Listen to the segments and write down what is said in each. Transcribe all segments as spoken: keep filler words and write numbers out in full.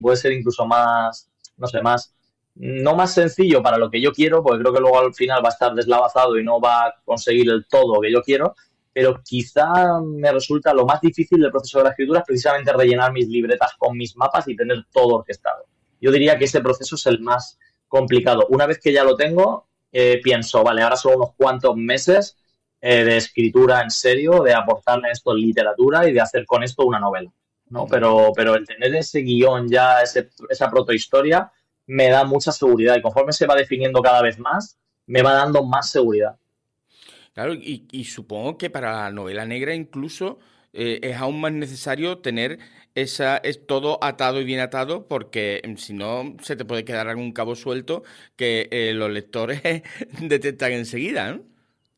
puede ser incluso más, no sé, más, no más sencillo para lo que yo quiero, porque creo que luego al final va a estar deslavazado y no va a conseguir el todo que yo quiero, pero quizá me resulta lo más difícil del proceso de la escritura es precisamente rellenar mis libretas con mis mapas y tener todo orquestado. Yo diría que ese proceso es el más complicado. Una vez que ya lo tengo, eh, pienso, vale, ahora son unos cuantos meses eh, de escritura en serio, de aportarle a esto literatura y de hacer con esto una novela, ¿no? Pero, pero el tener ese guión ya, ese, esa protohistoria, me da mucha seguridad y conforme se va definiendo cada vez más, me va dando más seguridad. Claro, y, y supongo que para la novela negra incluso eh, es aún más necesario tener esa, es todo atado y bien atado, porque mm, si no se te puede quedar algún cabo suelto que eh, los lectores detectan enseguida, ¿no?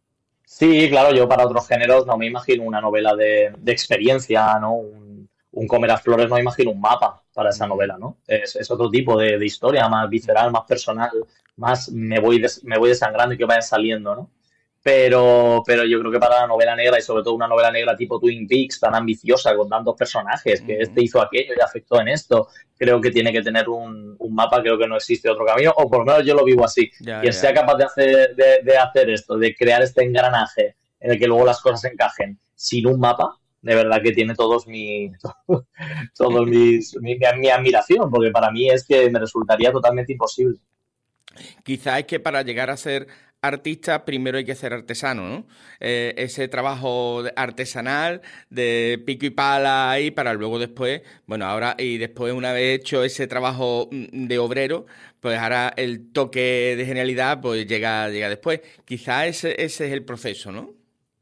Sí, claro, yo para otros géneros no me imagino una novela de, de experiencia, ¿no? Un, un Comer a Flores no me imagino un mapa para esa Ujú, novela, ¿no? Es, es otro tipo de, de historia, más visceral, más personal, más me voy, des- me voy desangrando y que vaya saliendo, ¿no? Pero, pero yo creo que para la novela negra y sobre todo una novela negra tipo Twin Peaks, tan ambiciosa, con tantos personajes, que este ujú. hizo aquello y afectó en esto, creo que tiene que tener un, un mapa, creo que no existe otro camino, o por lo menos yo lo vivo así. Ya, Quien sea ya. capaz de hacer, de, de hacer esto, de crear este engranaje en el que luego las cosas encajen sin un mapa, de verdad que tiene todos mi, todos mis, mi, mi admiración, porque para mí es que me resultaría totalmente imposible. Quizás es que para llegar a ser artista primero hay que ser artesano, ¿no? Eh, ese trabajo de- artesanal de pico y pala ahí para luego después, bueno, ahora y después una vez hecho ese trabajo mm, de obrero, pues ahora el toque de genialidad pues llega, llega después. Quizás ese, ese es el proceso, ¿no?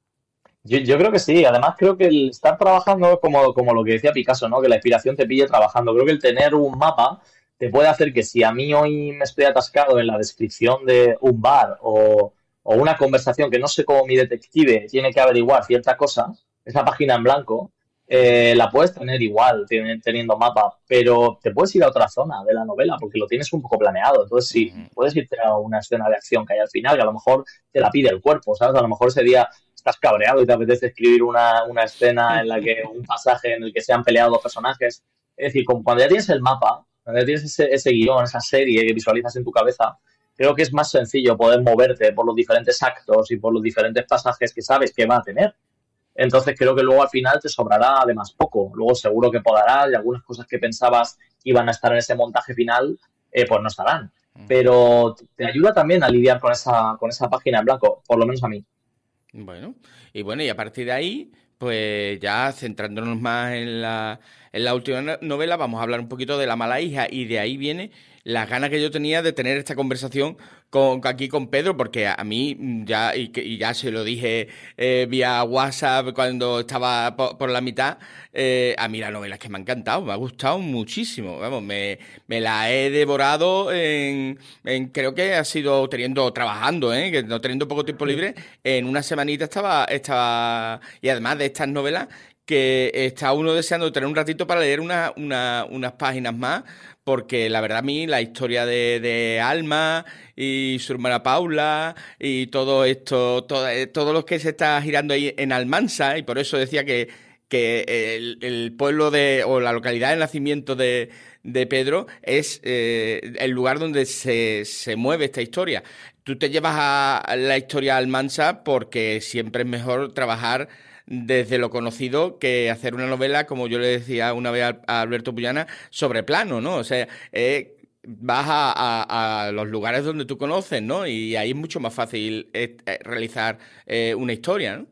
Yo, yo creo que sí, además creo que el estar trabajando es como, como lo que decía Picasso, ¿no? Que la inspiración te pille trabajando. Creo que el tener un mapa te puede hacer que si a mí hoy me estoy atascado en la descripción de un bar o, o una conversación que no sé cómo mi detective tiene que averiguar cierta cosa, esa página en blanco, Ujú, eh, la puedes tener igual ten- teniendo mapa, pero te puedes ir a otra zona de la novela porque lo tienes un poco planeado. Entonces, sí, ujú. puedes irte a una escena de acción que hay al final, que a lo mejor te la pide el cuerpo, ¿sabes? A lo mejor ese día estás cabreado y te apetece escribir una, una escena en la que un pasaje en el que se han peleado dos personajes. Es decir, como cuando ya tienes el mapa, cuando ya tienes ese, ese guión, esa serie que visualizas en tu cabeza, creo que es más sencillo poder moverte por los diferentes actos y por los diferentes pasajes que sabes que va a tener. Entonces creo que luego al final te sobrará además poco. Luego seguro que podará y algunas cosas que pensabas que iban a estar en ese montaje final, eh, pues no estarán. Pero te ayuda también a lidiar con esa, con esa página en blanco, por lo menos a mí. Bueno, y bueno, y a partir de ahí, pues ya centrándonos más en la, en la última no- novela, vamos a hablar un poquito de La mala hija, y de ahí viene las ganas que yo tenía de tener esta conversación con, aquí con Pedro, porque a, a mí mm, ya, y, que- y ya se lo dije eh, vía WhatsApp cuando estaba po- por, la mitad, eh, a mí la novela es que me ha encantado, me ha gustado muchísimo, vamos, me, me la he devorado en, en- creo que ha sido teniendo, trabajando, ¿eh? Que no teniendo poco tiempo libre, en una semanita estaba, estaba, y además de estas novelas, que está uno deseando tener un ratito para leer una, una- unas páginas más, porque la verdad a mí la historia de, de Alma y su hermana Paula y todo esto, todo, eh, todo lo que se está girando ahí en Almansa, y por eso decía que, que el, el pueblo de, o la localidad de nacimiento de, de Pedro es eh, el lugar donde se, se mueve esta historia. Tú te llevas a la historia Almansa porque siempre es mejor trabajar desde lo conocido que hacer una novela, como yo le decía una vez a, a Alberto Puyana, sobre plano, ¿no? O sea, eh, vas a, a- a los lugares donde tú conoces, ¿no? Y ahí es mucho más fácil eh, eh, realizar eh, una historia, ¿no?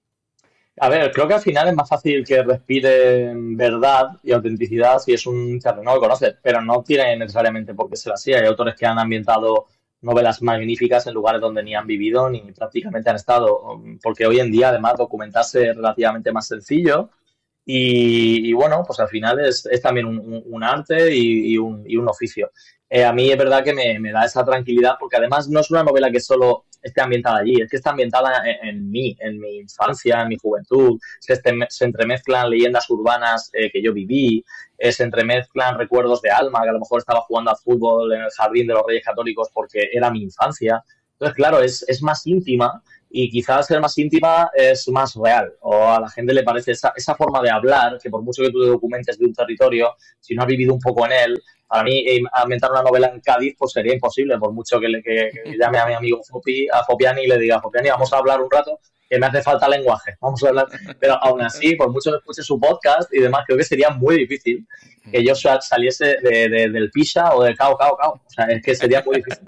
A ver, creo que al final es más fácil que respire verdad y autenticidad si es un terreno que conoces, pero no tiene necesariamente por qué ser así. Hay autores que han ambientado novelas magníficas en lugares donde ni han vivido ni prácticamente han estado, porque hoy en día además documentarse es relativamente más sencillo y, y bueno, pues al final es, es también un, un- un arte y, y un, y un oficio. Eh, a mí es verdad que me, me da esa tranquilidad porque además no es una novela que solo esté ambientada allí, es que está ambientada en, en mí, en mi infancia, en mi juventud. Se, este- se entremezclan leyendas urbanas eh, que yo viví, eh, se entremezclan recuerdos de Alma, que a lo mejor estaba jugando al fútbol en el jardín de los Reyes Católicos porque era mi infancia. Entonces, claro, es, es más íntima y quizás ser más íntima es más real. O a la gente le parece esa, esa forma de hablar, que por mucho que tú te documentes de un territorio, si no has vivido un poco en él, para mí eh, inventar una novela en Cádiz pues sería imposible, por mucho que, le, que, que llame a mi amigo Fopi, a Fopiani y le diga, Fopiani, vamos a hablar un rato, que me hace falta lenguaje, vamos a hablar. Pero aún así, por mucho que escuche su podcast y demás, creo que sería muy difícil que yo saliese de, de, del Pisa o del Cao Cao Cao. O sea, es que sería muy difícil.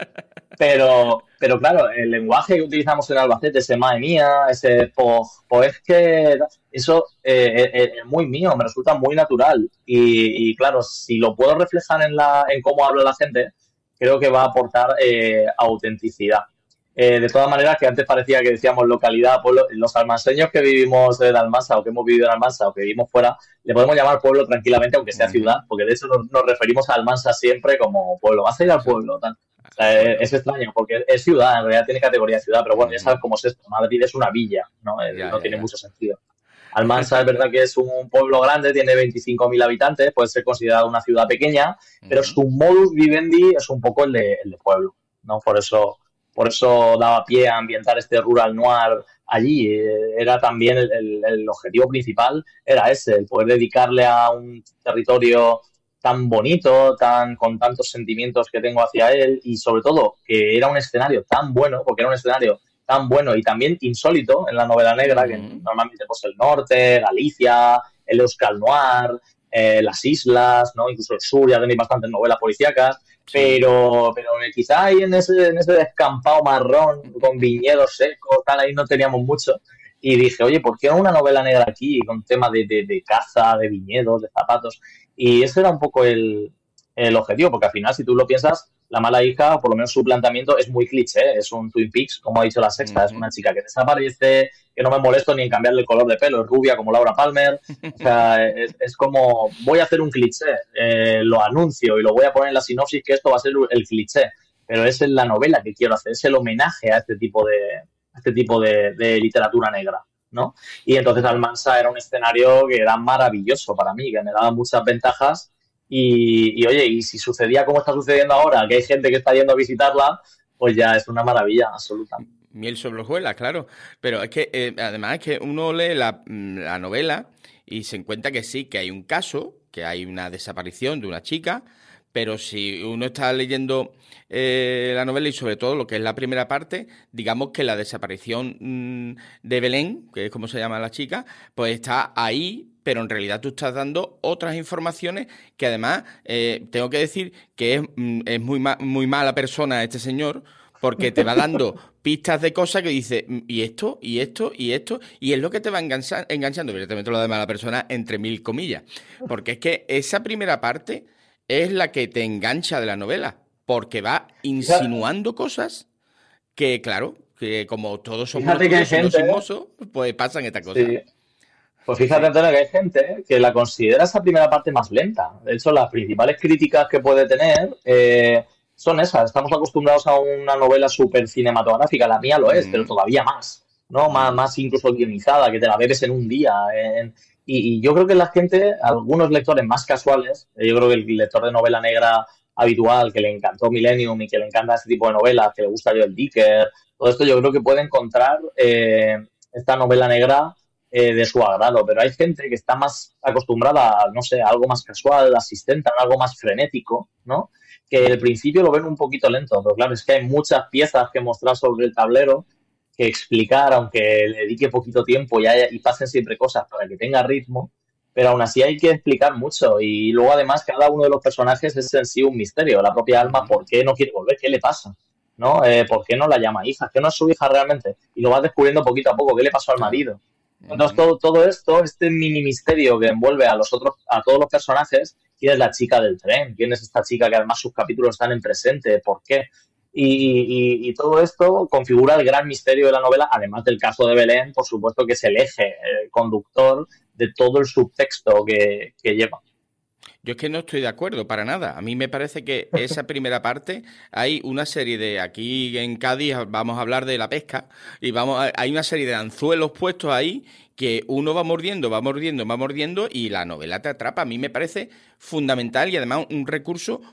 Pero, pero claro, el lenguaje que utilizamos en Albacete, ese madre mía, ese po, po es que eso eh, es, es muy mío, me resulta muy natural. Y, y claro, si lo puedo reflejar en, la, en cómo habla la gente, creo que va a aportar eh, autenticidad. Eh, de todas maneras, que antes parecía que decíamos localidad, pueblo, los almanseños que vivimos en Almansa o que hemos vivido en Almansa o que vivimos fuera, le podemos llamar pueblo tranquilamente, aunque sea ciudad, porque de hecho nos, nos referimos a Almansa siempre como pueblo. Vas a ir al pueblo, tal. O sea, es, es extraño, porque es ciudad, en realidad tiene categoría de ciudad, pero bueno, ya sabes cómo es esto. Madrid es una villa, ¿no? Eh, Ya, no ya, tiene ya. mucho sentido. Almansa es verdad que es un pueblo grande, tiene veinticinco mil habitantes, puede ser considerado una ciudad pequeña, pero Ujú. su modus vivendi es un poco el de, el de pueblo, ¿no? Por eso, por eso daba pie a ambientar este rural noir allí. Eh, Era también el, el, el objetivo principal, era ese, el poder dedicarle a un territorio tan bonito, tan con tantos sentimientos que tengo hacia él y sobre todo que era un escenario tan bueno, porque era un escenario tan bueno y también insólito en la novela negra, que Ujú. normalmente pues el norte, Galicia, el Euskal Noir, eh, las islas, ¿no? Incluso el sur, ya tenéis bastantes novelas policíacas, Sí. pero, pero quizá ahí en ese, en ese descampado marrón, con viñedos secos, tal, ahí no teníamos mucho. Y dije, oye, ¿por qué no una novela negra aquí con tema de, de, de caza, de viñedos, de zapatos? Y ese era un poco el, el objetivo, porque al final, si tú lo piensas, la mala hija, o por lo menos su planteamiento, es muy cliché, es un Twin Peaks, como ha dicho la sexta, es Ujú. una chica que desaparece, que no me molesto ni en cambiarle el color de pelo, es rubia como Laura Palmer, o sea, es, es como, voy a hacer un cliché, eh, lo anuncio y lo voy a poner en la sinopsis que esto va a ser el cliché, pero es en la novela que quiero hacer, es el homenaje a este tipo de, a este tipo de, de literatura negra, ¿no? Y entonces Almansa era un escenario que era maravilloso para mí, que me daba muchas ventajas y, y, oye, y si sucedía como está sucediendo ahora, que hay gente que está yendo a visitarla, pues ya es una maravilla absoluta. Miel sobre hojuelas, claro. Pero es que, eh, además, es que uno lee la, mm, la novela y se encuentra que sí, que hay un caso, que hay una desaparición de una chica, pero si uno está leyendo eh, la novela y sobre todo lo que es la primera parte, digamos que la desaparición mm, de Belén, que es como se llama la chica, pues está ahí, pero en realidad tú estás dando otras informaciones que además eh, tengo que decir que es, mm, es muy, ma- muy mala persona este señor porque te va dando pistas de cosas que dice, "Mm, y esto, y esto, y esto, y es lo que te va engancha- enganchando, evidentemente lo de mala persona, entre mil comillas. Porque es que esa primera parte es la que te engancha de la novela, porque va Fíjate, insinuando cosas que, claro, que como todos somos unos fíjate que hay curiosos y no gente, chismosos, pues pasan estas cosas. sí, pues Sí, fíjate, sí. Antonio, que hay gente que la considera esa primera parte más lenta. De hecho, las principales críticas que puede tener eh, son esas. Estamos acostumbrados a una novela súper cinematográfica, la mía lo es, pero Mm, todavía más, ¿no? Más, mm, más incluso guionizada, que te la bebes en un día. en- y, y yo creo que la gente, algunos lectores más casuales, eh, yo creo que el lector de novela negra habitual, que le encantó Millennium y que le encanta este tipo de novelas, que le gusta Joel Dicker, todo esto yo creo que puede encontrar eh, esta novela negra eh, de su agrado, pero hay gente que está más acostumbrada a, no sé, a algo más casual, asistente, a algo más frenético, ¿no? Que al principio lo ven un poquito lento, pero claro, es que hay muchas piezas que mostrar sobre el tablero, que explicar, aunque le dedique poquito tiempo y, haya, y pasen siempre cosas para que tenga ritmo, pero aún así hay que explicar mucho y luego además cada uno de los personajes es en sí un misterio, la propia Alma, mm, ¿por qué no quiere volver? ¿Qué le pasa? ¿No? Eh, ¿Por qué no la llama hija? ¿Qué no es su hija realmente? Y lo vas descubriendo poquito a poco, ¿qué le pasó al claro. marido? Entonces, Ujú. todo, todo esto, este mini misterio que envuelve a los otros, a todos los personajes, quién es la chica del tren, quién es esta chica que además sus capítulos están en presente, por qué. Y, y, y todo esto configura el gran misterio de la novela, además del caso de Belén, por supuesto que es el eje el conductor de todo el subtexto que, que lleva. Yo es que no estoy de acuerdo para nada. A mí me parece que esa primera parte hay una serie de aquí en Cádiz vamos a hablar de la pesca y vamos a- hay una serie de anzuelos puestos ahí que uno va mordiendo, va mordiendo, va mordiendo y la novela te atrapa. A mí me parece fundamental y además un recurso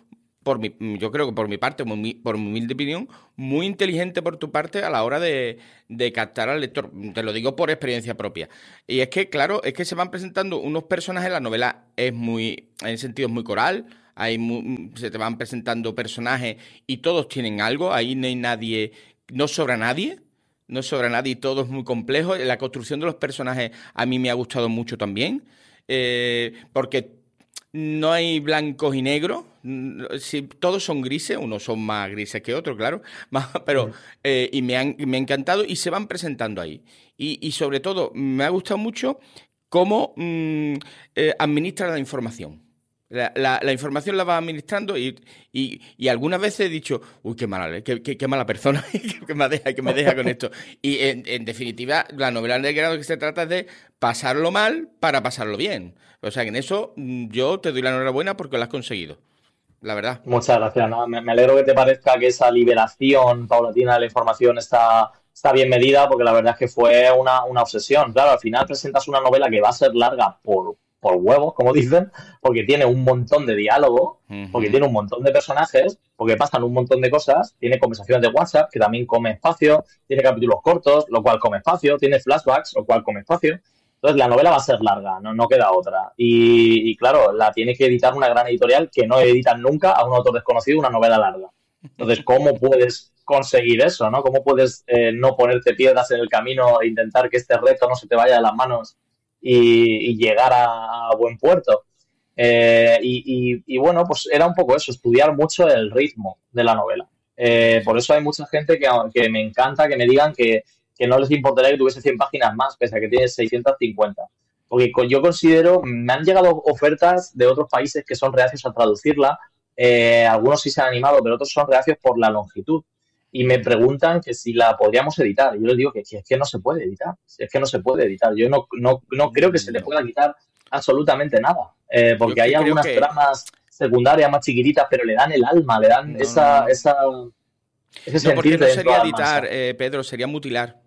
por mi, yo creo que por mi parte, por mi, por mi humilde opinión, muy inteligente por tu parte a la hora de, de captar al lector. Te lo digo por experiencia propia. Y es que, claro, es que se van presentando unos personajes, la novela es muy, en ese sentido es muy coral, hay mu- se te van presentando personajes y todos tienen algo, ahí no hay nadie, no sobra nadie. No sobra nadie y todo es muy complejo. La construcción de los personajes a mí me ha gustado mucho también, eh, porque no hay blancos y negros. Mm, sí, todos son grises, unos son más grises que otros, claro, más- pero eh, y me han, me ha encantado y se van presentando ahí. Y, y sobre todo, me ha gustado mucho cómo mm, eh, administra la información. La, la- la información la va administrando y, y- y algunas veces he dicho, uy, qué mala, qué, qué- qué mala persona que me deja, que me deja con esto. Y en, en definitiva, la novela negra que se trata es de pasarlo mal para pasarlo bien. O sea que en eso mm, yo te doy la enhorabuena porque lo has conseguido, la verdad. Muchas gracias, ¿no? Me, me alegro que te parezca que esa liberación paulatina de la información está, está bien medida, porque la verdad es que fue una, una obsesión. Claro, al final presentas una novela que va a ser larga por, por huevos, como dicen, porque tiene un montón de diálogo, porque Ujú. tiene un montón de personajes, porque pasan un montón de cosas, tiene conversaciones de WhatsApp, que también come espacio, tiene capítulos cortos, lo cual come espacio, tiene flashbacks, lo cual come espacio. Entonces la novela va a ser larga, no, no queda otra. Y, y, claro, la tiene que editar una gran editorial que no editan nunca a un autor desconocido una novela larga. Entonces, ¿cómo puedes conseguir eso, no? ¿Cómo puedes eh, no ponerte piedras en el camino e intentar que este reto no se te vaya de las manos y, y llegar a, a buen puerto? Eh, y, y, y, bueno, pues era un poco eso, estudiar mucho el ritmo de la novela. Eh, por eso hay mucha gente que, que me encanta que me digan que, que no les importaría que tuviese cien páginas más, pese a que tiene seiscientas cincuenta. Porque yo considero, me han llegado ofertas de otros países que son reacios a traducirla, eh, algunos sí se han animado, pero otros son reacios por la longitud. Y me preguntan que si la podríamos editar. Y yo les digo que, que es que no se puede editar, es que no se puede editar. Yo no, no, no creo que se le No, pueda quitar absolutamente nada, eh, yo es porque hay que creo algunas que tramas secundarias más chiquititas, pero le dan el alma, le dan no, no, no, esa, no. esa, ese No, porque sentirte no dentro sería de la editar, masa. eh, Pedro, sería mutilar.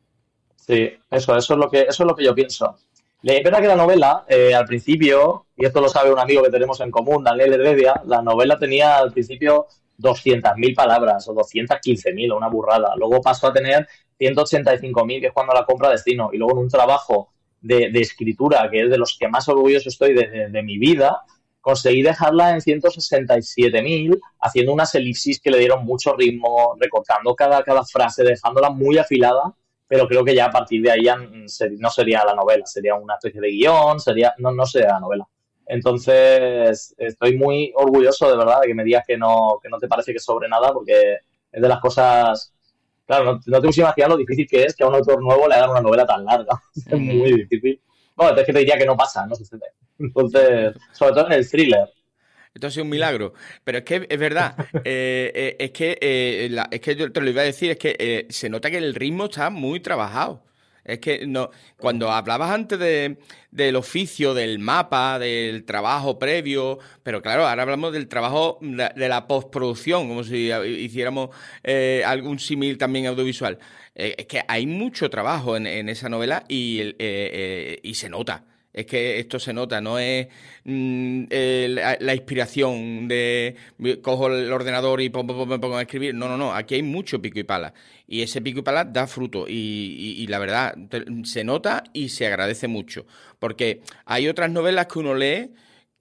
Sí, eso, eso es lo que, eso es lo que yo pienso. Le- Es verdad que la novela, eh, al principio, y esto lo sabe un amigo que tenemos en común, Daniel Heredia, la novela tenía al principio doscientas mil palabras o doscientas quince mil, una burrada. Luego pasó a tener ciento ochenta y cinco mil, que es cuando la compra Destino. Y luego en un trabajo de, de escritura, que es de los que más orgulloso estoy de, de- de mi vida, conseguí dejarla en ciento sesenta y siete mil, haciendo unas elipsis que le dieron mucho ritmo, recortando cada, cada frase, dejándola muy afilada, pero creo que ya a partir de ahí ya no sería la novela, sería una especie de guión, sería, no, no sería la novela. Entonces, estoy muy orgulloso de verdad de que me digas que no, que no te parece que sobre nada, porque es de las cosas, claro, no, no te puedes imaginar lo difícil que es que a un autor nuevo le hagan una novela tan larga. Es muy Ujú. difícil. Bueno, es que te diría que no pasa, no sucede. Entonces, sobre todo en el thriller. Esto ha sido un milagro. Pero es que es verdad. eh, eh, es que eh, la- es que yo te lo iba a decir, es que eh, se nota que el ritmo está muy trabajado. Es que no, cuando hablabas antes de, del oficio, del mapa, del trabajo previo, pero claro, ahora hablamos del trabajo de, de la postproducción, como si hiciéramos eh, algún símil también audiovisual. Eh, es que hay mucho trabajo en, en esa novela y, el- eh, eh, y se nota. Es que esto se nota, no es mm, eh, la, la inspiración de cojo el ordenador y pum, pum, pum, me pongo a escribir. No, no, no. Aquí hay mucho pico y pala. Y ese pico y pala da fruto. Y, y- y la verdad, te- se nota y se agradece mucho. Porque hay otras novelas que uno lee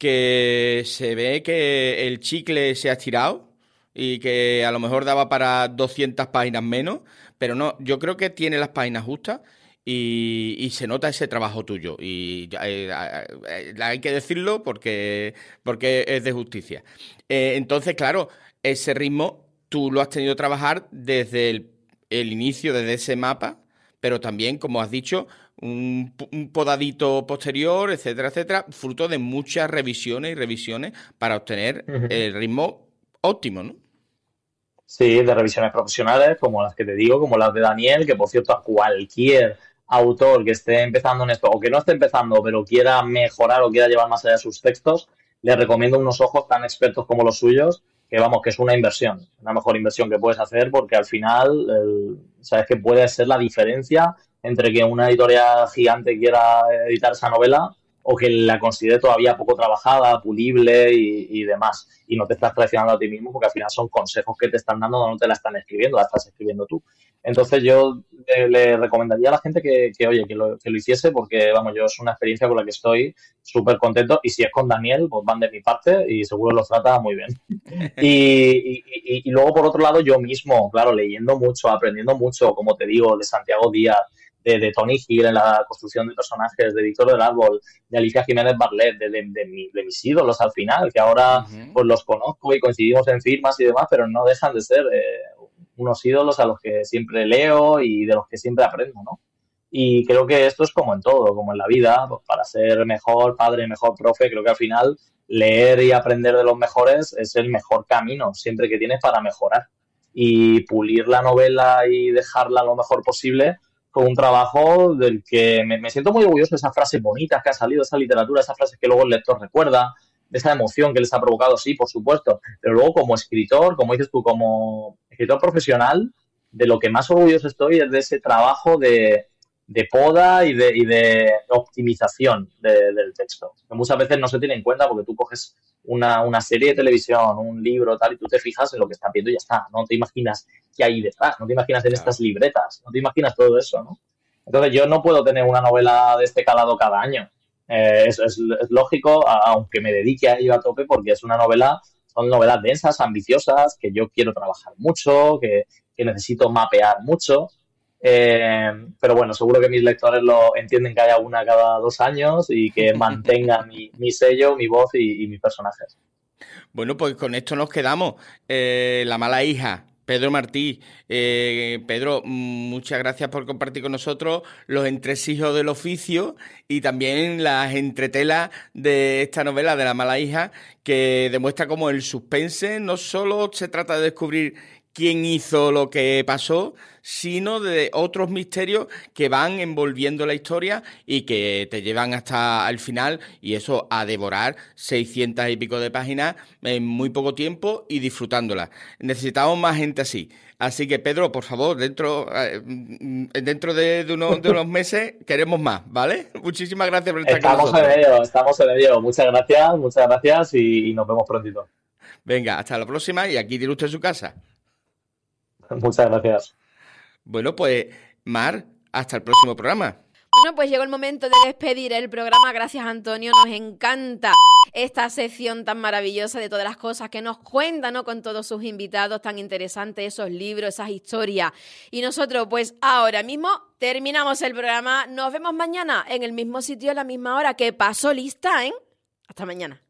que se ve que el chicle se ha estirado y que a lo mejor daba para doscientas páginas menos. Pero no, yo creo que tiene las páginas justas y, y se nota ese trabajo tuyo. Y ya, eh, eh, eh, hay que decirlo porque, porque es de justicia. Eh, entonces, claro, ese ritmo tú lo has tenido que trabajar desde el, el inicio, desde ese mapa, pero también, como has dicho, un, un podadito posterior, etcétera, etcétera, fruto de muchas revisiones y revisiones para obtener el ritmo óptimo, ¿no? Sí, de revisiones profesionales, como las que te digo, como las de Daniel, que por cierto, a cualquier autor que esté empezando en esto, o que no esté empezando, pero quiera mejorar o quiera llevar más allá sus textos, le recomiendo unos ojos tan expertos como los suyos, que vamos, que es una inversión, una mejor inversión que puedes hacer, porque al final, el- sabes que puede ser la diferencia entre que una editorial gigante quiera editar esa novela o que la considere todavía poco trabajada, pulible y, y demás. Y no te estás traicionando a ti mismo porque al final son consejos que te están dando, no te la están escribiendo, la estás escribiendo tú. Entonces yo le, le recomendaría a la gente que, que oye, que lo, que lo hiciese porque, vamos, yo es una experiencia con la que estoy súper contento y si es con Daniel, pues van de mi parte y seguro los trata muy bien. Y, y, y, y luego, por otro lado, yo mismo, claro, leyendo mucho, aprendiendo mucho, como te digo, de Santiago Díaz, de, de Tony Hill en la construcción de personajes, de Víctor del Árbol, de Alicia Jiménez Barlet, de, de, de, mi, de mis ídolos al final, que ahora uh-huh. pues los conozco y coincidimos en firmas y demás, pero no dejan de ser eh, unos ídolos a los que siempre leo y de los que siempre aprendo, ¿no? Y creo que esto es como en todo, como en la vida, pues para ser mejor padre, mejor profe, creo que al final leer y aprender de los mejores es el mejor camino siempre que tienes para mejorar. Y pulir la novela y dejarla lo mejor posible con un trabajo del que me, me siento muy orgulloso de esas frases bonitas que han salido, esa literatura, esas frases que luego el lector recuerda, de esa emoción que les ha provocado, sí, por supuesto, pero luego como escritor, como dices tú, como escritor profesional, de lo que más orgulloso estoy es de ese trabajo de, de poda y de, y de optimización de, del texto, que muchas veces no se tiene en cuenta porque tú coges una, una serie de televisión, un libro, tal, y tú te fijas en lo que estás viendo y ya está. No te imaginas qué hay detrás, no te imaginas en estas libretas, no te imaginas todo eso, ¿no? Entonces yo no puedo tener una novela de este calado cada año. Eh, es, es, es lógico, aunque me dedique a ello a tope, porque es una novela, son novelas densas, ambiciosas, que yo quiero trabajar mucho, que, que necesito mapear mucho. Eh, pero bueno, seguro que mis lectores lo entienden que haya una cada dos años y que mantengan mi, mi sello, mi voz y, y mis personajes. Bueno, pues con esto nos quedamos. Eh, La mala hija, Pedro Martí. Eh, Pedro, muchas gracias por compartir con nosotros los entresijos del oficio y también las entretelas de esta novela de La mala hija, que demuestra cómo el suspense no solo se trata de descubrir quién hizo lo que pasó, sino de otros misterios que van envolviendo la historia y que te llevan hasta el final, y eso a devorar seiscientas y pico de páginas en muy poco tiempo y disfrutándolas. Necesitamos más gente así. Así que, Pedro, por favor, dentro, eh, dentro de, de, unos, de unos meses queremos más, ¿vale? Muchísimas gracias por estar estamos con nosotros. En ello, estamos en ello. Muchas gracias, muchas gracias y, y nos vemos prontito. Venga, hasta la próxima y aquí tiene usted su casa. Muchas gracias. Bueno, pues, Mar, hasta el próximo programa. Bueno, pues llegó el momento de despedir el programa. Gracias, Antonio. Nos encanta esta sección tan maravillosa de todas las cosas que nos cuentan, ¿no? Con todos sus invitados tan interesantes, esos libros, esas historias. Y nosotros, pues, ahora mismo terminamos el programa. Nos vemos mañana en el mismo sitio, a la misma hora. Que pasó lista, ¿eh? Hasta mañana.